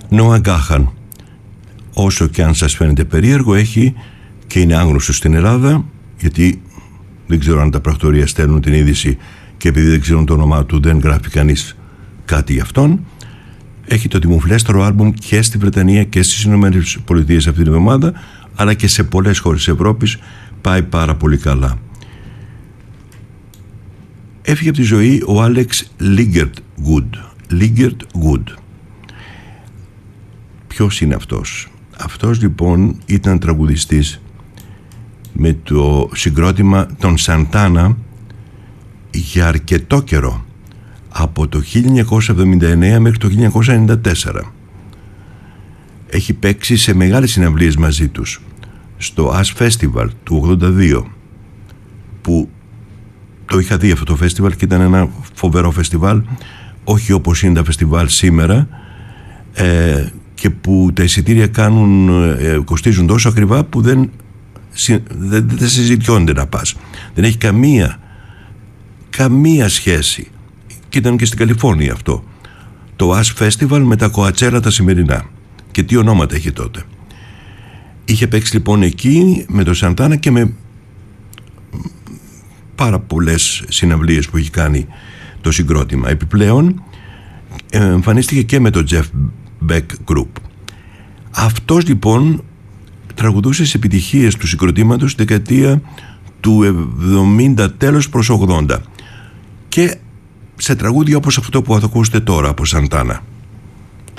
Νόα Γκάχαν, όσο και αν σας φαίνεται περίεργο, έχει και είναι άγνωστο στην Ελλάδα, γιατί δεν ξέρω αν τα πρακτορεία στέλνουν την είδηση και επειδή δεν ξέρουν το όνομά του δεν γράφει κανείς κάτι γι' αυτόν. Έχει το δημοφιλέστερο άλμπουμ και στη Βρετανία και στις Ηνωμένες Πολιτείες αυτή την εβδομάδα, αλλά και σε πολλές χώρες της Ευρώπης πάει πάρα πολύ καλά. Έφυγε από τη ζωή ο Άλεξ Λίγκερτ Γκουντ. Ποιος είναι αυτός? Αυτός λοιπόν ήταν τραγουδιστής με το συγκρότημα των Σαντάνα για αρκετό καιρό, από το 1979 μέχρι το 1994. Έχει παίξει σε μεγάλες συναυλίες μαζί τους, στο Ash Festival του 82, που το είχα δει αυτό το φεστιβάλ και ήταν ένα φοβερό φεστιβάλ, όχι όπως είναι τα φεστιβάλ σήμερα, και που τα εισιτήρια κοστίζουν τόσο ακριβά που δεν συζητιώνται να πας. Δεν έχει καμία σχέση. Και ήταν και στην Καλιφόρνια αυτό, το Ash Festival με τα Coachella τα σημερινά. Και τι ονόματα έχει τότε. Είχε παίξει λοιπόν εκεί με το Σαντάνα και με πάρα πολλές συναυλίες που έχει κάνει το συγκρότημα. Επιπλέον εμφανίστηκε και με το Jeff Beck Group. Αυτός λοιπόν τραγουδούσε σε επιτυχίες του συγκροτήματος στη δεκαετία του 70 τέλος προς 80 και σε τραγούδια όπως αυτό που θα ακούσετε τώρα από Σαντάνα.